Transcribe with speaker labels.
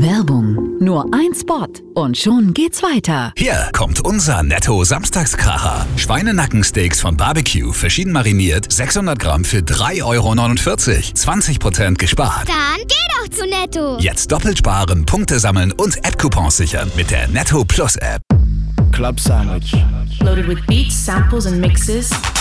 Speaker 1: Werbung. Nur ein Spot und schon geht's weiter.
Speaker 2: Hier kommt unser Netto-Samstagskracher. Schweinenackensteaks von Barbecue, verschieden mariniert, 600 Gramm für 3,49 €. 20% gespart.
Speaker 3: Dann geh doch zu Netto.
Speaker 2: Jetzt doppelt sparen, Punkte sammeln und App-Coupons sichern mit der Netto Plus App.
Speaker 4: Club Sandwich.
Speaker 5: Loaded with beats, samples, and mixes.